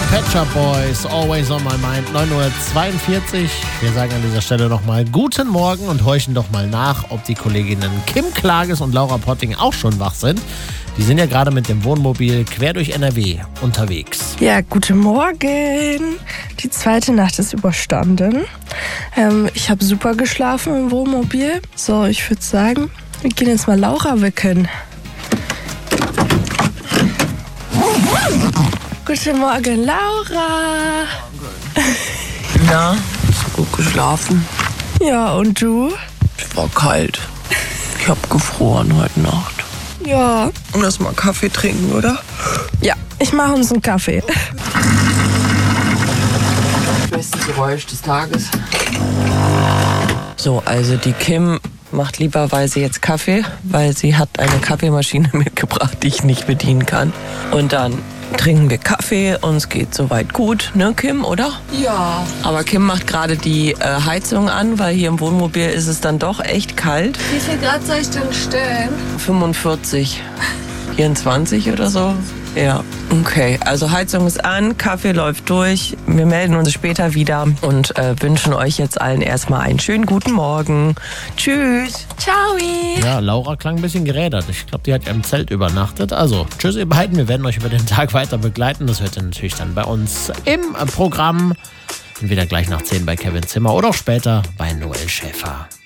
Pet Shop Boys, Always on My Mind, 9:42 Uhr. Wir sagen an dieser Stelle nochmal guten Morgen und horchen doch mal nach, ob die Kolleginnen Kim Klages und Laura Potting auch schon wach sind. Die sind ja gerade mit dem Wohnmobil quer durch NRW unterwegs. Ja, guten Morgen. Die zweite Nacht ist überstanden. Ich habe super geschlafen im Wohnmobil. So, ich würde sagen, wir gehen jetzt mal Laura wecken. Guten Morgen, Laura. Na, hast du gut geschlafen? Ja, und du? Es war kalt. Ich hab gefroren heute Nacht. Ja. Lass mal Kaffee trinken, oder? Ja, ich mache uns einen Kaffee. Bestes Geräusch des Tages. So, also die Kim macht lieberweise jetzt Kaffee, weil sie hat eine Kaffeemaschine mitgebracht, die ich nicht bedienen kann. Und dann trinken wir Kaffee, uns geht soweit gut, ne Kim, oder? Ja. Aber Kim macht gerade die Heizung an, weil hier im Wohnmobil ist es dann doch echt kalt. Wie viel Grad soll ich denn stellen? 45, 24 oder so. Ja, okay. Also Heizung ist an, Kaffee läuft durch. Wir melden uns später wieder und wünschen euch jetzt allen erstmal einen schönen guten Morgen. Tschüss. Ciao. Ja, Laura klang ein bisschen gerädert. Ich glaube, die hat ja im Zelt übernachtet. Also, tschüss ihr beiden. Wir werden euch über den Tag weiter begleiten. Das hört ihr natürlich dann bei uns im Programm. Entweder gleich nach 10 bei Kevin Zimmer oder auch später bei Noel Schäfer.